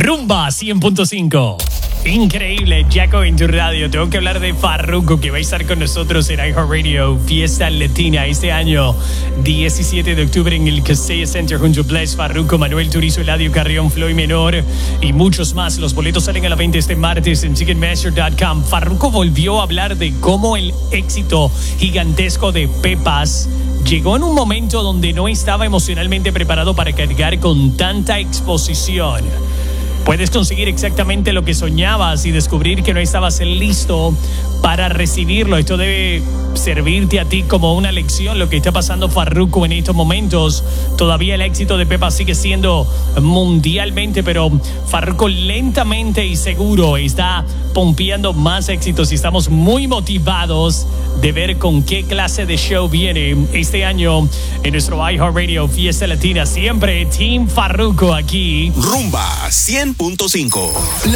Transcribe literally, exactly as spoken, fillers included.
Rumba cien punto cinco. Increíble, Jaco en tu radio. Tengo que hablar de Farruko, que va a estar con nosotros en iHeartRadio Fiesta Latina este año diecisiete de octubre en el Casella Center junto a Bless, Farruko, Manuel Turizo, Eladio Carrión, Floyd Menor y muchos más. Los boletos salen a la venta este martes en Ticketmaster punto com. Farruko volvió a hablar de cómo el éxito gigantesco de Pepas llegó en un momento donde no estaba emocionalmente preparado para cargar con tanta exposición. Puedes conseguir exactamente lo que soñabas y descubrir que no estabas listo para recibirlo. Esto debe servirte a ti como una lección, lo que está pasando Farruko en estos momentos. Todavía el éxito de Pepa sigue siendo mundialmente, pero Farruko lentamente y seguro está pompeando más éxitos y estamos muy motivados de ver con qué clase de show viene este año en nuestro iHeartRadio Fiesta Latina. Siempre Team Farruko aquí. Rumba cien punto cinco.